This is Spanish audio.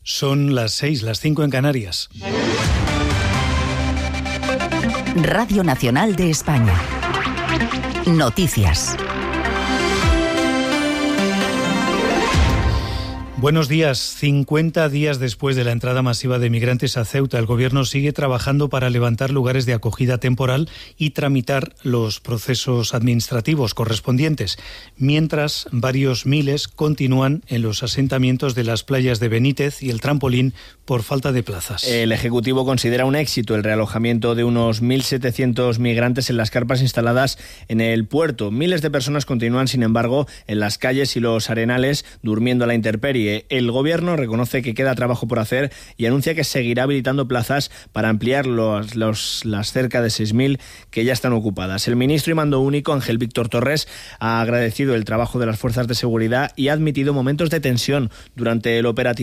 Son las 6, las 5 en Canarias. Radio Nacional de España. Noticias. Buenos días. 50 días después de la entrada masiva de migrantes a Ceuta, el Gobierno sigue trabajando para levantar lugares de acogida temporal y tramitar los procesos administrativos correspondientes, mientras varios miles continúan en los asentamientos de las playas de Benítez y el Trampolín por falta de plazas. El Ejecutivo considera un éxito el realojamiento de unos 1.700 migrantes en las carpas instaladas en el puerto. Miles de personas continúan, sin embargo, en las calles y los arenales durmiendo a la intemperie. El Gobierno reconoce que queda trabajo por hacer y anuncia que seguirá habilitando plazas para ampliar las cerca de 6.000 que ya están ocupadas. El ministro y mando único, Ángel Víctor Torres, ha agradecido el trabajo de las fuerzas de seguridad y ha admitido momentos de tensión durante el operativo.